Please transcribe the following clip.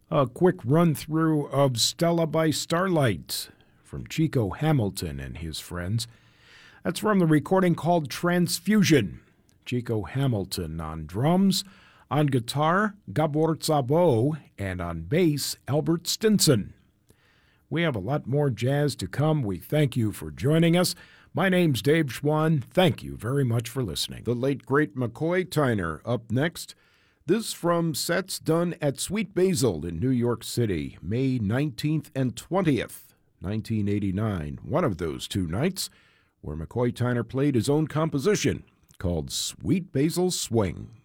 A quick run-through of Stella by Starlight from Chico Hamilton and his friends. That's from the recording called Transfusion. Chico Hamilton on drums, on guitar, Gabor Szabo, and on bass, Albert Stinson. We have a lot more jazz to come. We thank you for joining us. My name's Dave Schwann. Thank you very much for listening. The late, great McCoy Tyner up next. This from sets done at Sweet Basil in New York City, May 19th and 20th, 1989. One of those two nights where McCoy Tyner played his own composition called Sweet Basil Swing.